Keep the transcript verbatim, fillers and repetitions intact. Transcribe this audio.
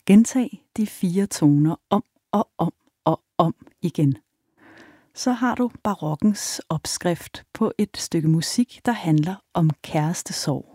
Gentag de fire toner om og om og om igen. Så har du barokkens opskrift på et stykke musik, der handler om kærestesorg.